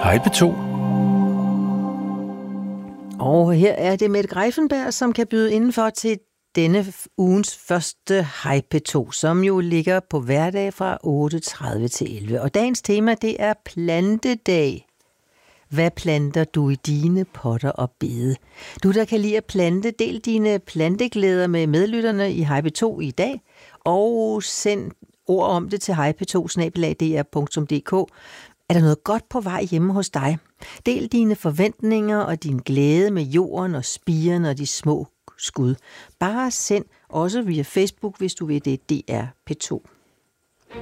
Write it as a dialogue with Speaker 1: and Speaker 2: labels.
Speaker 1: Hej P2.
Speaker 2: Og her er det Mette Greiffenberg, som kan byde indenfor til denne ugens første Hej P2, som jo ligger på hverdag fra 8.30 til 11. Og dagens tema, det er plantedag. Hvad planter du i dine potter og bede? Du, der kan lide at plante, del dine planteglæder med medlytterne i Hej P2 i dag, og send ord om det til hejp2@dr.dk. Er der noget godt på vej hjemme hos dig? Del dine forventninger og din glæde med jorden og spirene og de små skud. Bare send også via Facebook, hvis du vil det, DR P2.